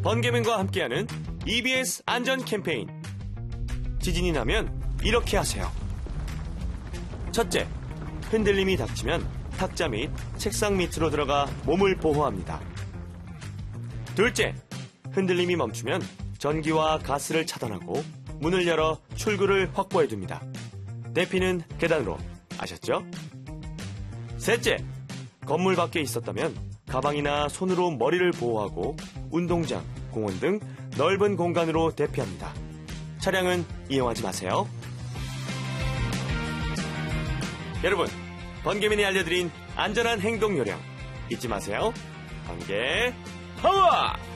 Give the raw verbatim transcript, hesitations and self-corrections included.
번개맨과 함께하는 이비에스 안전 캠페인. 지진이 나면 이렇게 하세요. 첫째, 흔들림이 닥치면 탁자 및 책상 밑으로 들어가 몸을 보호합니다. 둘째, 흔들림이 멈추면 전기와 가스를 차단하고 문을 열어 출구를 확보해둡니다. 대피는 계단으로. 아셨죠? 셋째, 건물 밖에 있었다면 가방이나 손으로 머리를 보호하고 운동장, 공원 등 넓은 공간으로 대피합니다. 차량은 이용하지 마세요. 여러분, 번개맨이 알려드린 안전한 행동 요령 잊지 마세요. 번개 파워!